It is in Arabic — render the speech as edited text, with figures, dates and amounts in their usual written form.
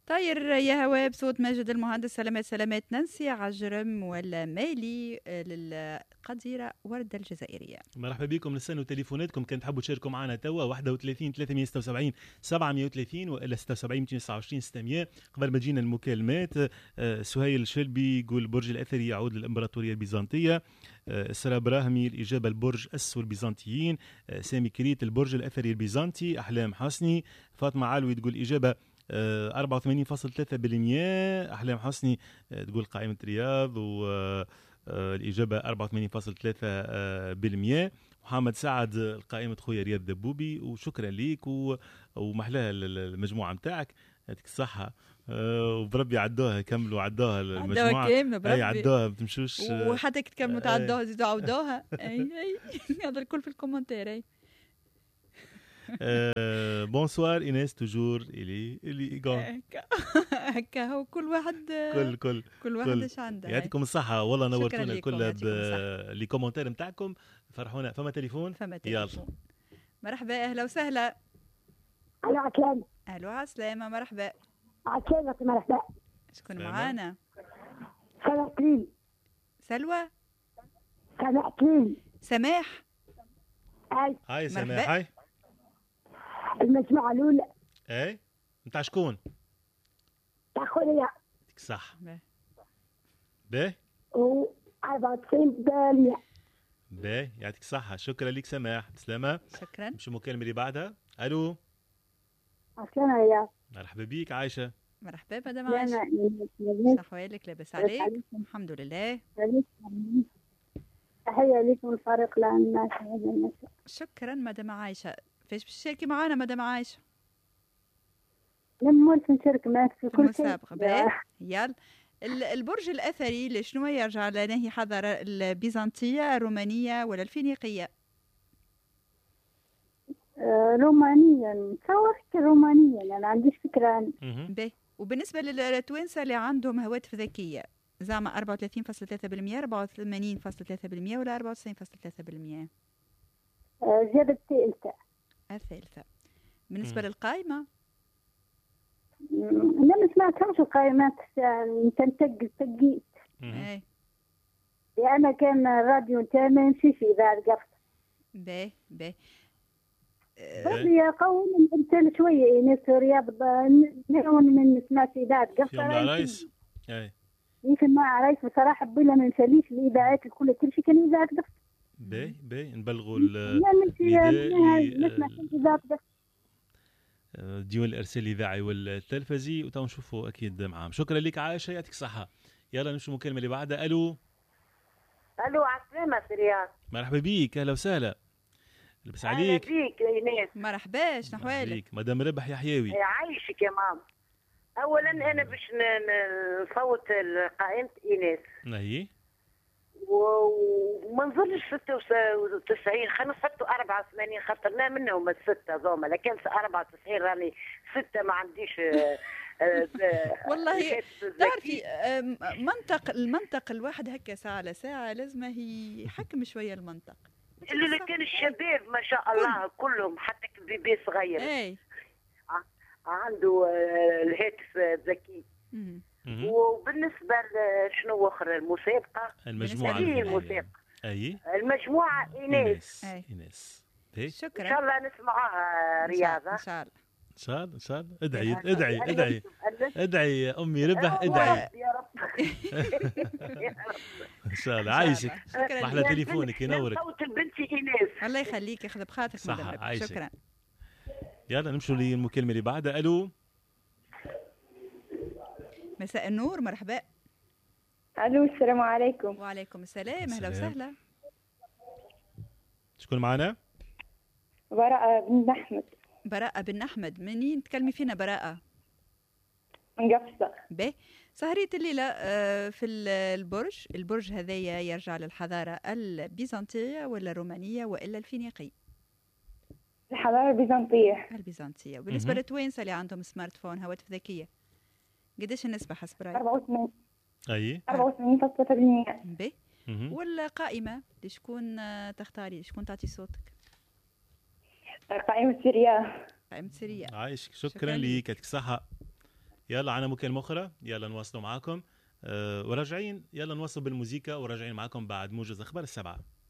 طاير يا هواء بصوت ماجد المهندس. سلامات سلامات نانسي عجرم ولا مالي للقديرة وردة الجزائرية. مرحبا بكم. نستنوا تليفوناتكم كان تحبوا تشاركوا معنا توا 31 376 730 والا 76 229 600. قبل ما تجينا المكالمات سهيل الشلبي يقول البرج الاثري يعود للامبراطوريه البيزنطيه. سرا براهمي الاجابه البرج اسو البيزنطيين. سامي كريت البرج الاثري البيزنطي. احلام حسني. فاطمه علوي تقول اجابه 84.3%. أحلام حسني تقول قائمة رياض والإجابة 84.3%. محمد سعد القائمة خويا رياض دبوبي. وشكرا ليك ومحلاها المجموعة متاعك يعطيك الصحة. وبربي عدوها كملوا عدوها المجموعة كاملة بربي عدوها بتمشوش وحتى كتكملوا تعدوها زيدوا عودوها. اي هذا الكل في الكومنتير. بونسوار إيناس توجور اللي إيجون هكا هو كل واحد كل واحد ايش عنده. يعطيكم الصحة والله نورتونا الكل لي كومنتير نتاعكم فرحونا. فما تليفون يلا مرحبا أهلا وسهلا. ألو عسلامة. ألو عسلامة مرحبا. عسلامة مرحبا. شكون معانا؟ سلوى كليل. سلوى. سماح كليل. سماح. هاي سماح. هاي المجموعة الأولى. ايه نتاع شكون؟ تاع خويا. يعطيك الصحة. باهي. و 94%. باهي يعطيك الصحة. شكرا لك سماح. بسلامة. شكرا. مش المكالمة اللي بعدها. ألو. عسلامة يا. مرحبا بيك عايشة. مرحبا مدام عايشة. صحوالك لاباس عليك؟ الحمد لله. تحية لكم الفريق للناس هذا المساء. شكرا مدام عايشة. فاش باش تشاركي معنا مدام عايشة؟ لما نشارك معك في كل مسابقة. يلا البرج الأثري لشنو يرجع لناهي حضارة البيزنطية الرومانية ولا الفينيقية؟ رومانية. نتصور رومانية. أنا ما عنديش فكرة. باهي. وبالنسبة للتوانسة اللي عندهم هواتف ذكية زعما 34.3% 84.3% ولا 94.3%؟ زيادة الثالثة. بالنسبة للقائمة أنا ما سمعتهمش القائمات تنتقيت. اي أنا كان الراديو نتاعي ما يمشيش إذا رقفت. باهي يا قوم نمثل شوية ناس رياض من سمعت إذاعة قفت رايس. اي يسمع رايس بصراحة بلا ما نساليش الإذاعات الكل تمشي كان إذاعة قفت. باهي نبلغوا ديون الارسال الاذاعي والتلفزي وتو نشوفوا اكيد معاهم. شكرا لك عائشه يعطيك الصحه. يلا نمشي المكالمه اللي بعدها. الو عسلامة رياض. مرحبا بيك اهلا وسهلا. لبس عليك. اهلا بيك يا ايناس. مرحبا شنو احوالك؟ مدام ربح يحيوي. عايشك يا ماما. اولا انا باش نصوت قائمه ايناس. اي وما نظنش 96 خلينا نحطوا 84 خاطرنا منهم الستة ذوما لكن 94 راني 6 ما عنديش. والله تعرفي المنطق الواحد هكا ساعة على ساعة لازم هي يحكم شوية المنطق. اللي كان الشباب ما شاء الله كلهم حتى بيبي صغير اي عنده الهاتف ذكي. وبالنسبة لشنو أخرى المسابقة المسابقة أي المجموعة إيناس. شكرا. إن شاء الله نسمعوها رياضة. إن شاء الله ان شاء الله. ادعي يا امي ربح ادعي يا رب. ان شاء الله. عايشك. احلى تليفونك ينورك. صوت البنت ايناس الله يخليك ياخذ بخاطرك مدام. شكرا. يلا نمشوا للمكالمه اللي بعدها. الو مساء النور مرحبا. الو السلام عليكم. وعليكم السلام اهلا وسهلا. شكون معنا؟ براءة بن أحمد. براءة بن أحمد. منين تكلمي فينا براءة؟ من قفصة. باهي. سهرية الليلة في البرج هذايا يرجع للحضارة البيزنطية ولا الرومانية وإلا الفينيقية؟ الحضارة البيزنطية. وبالنسبة للتوانسة اللي عندهم سمارت فون هواتف ذكية قديش النسبة حسب رأيك؟ 84. أي 84.3%. باهي. والقائمة لشكون تختاري؟ لشكون تعطي صوتك؟ قائمة سوريا. قائمة سوريا. عايشك. شكرا ليك يعطيك الصحة. يلا عنا مكالمة أخرى، يلا نواصلوا معاكم وراجعين، يلا نواصلوا بالموسيقى وراجعين معاكم بعد موجز أخبار السبعة.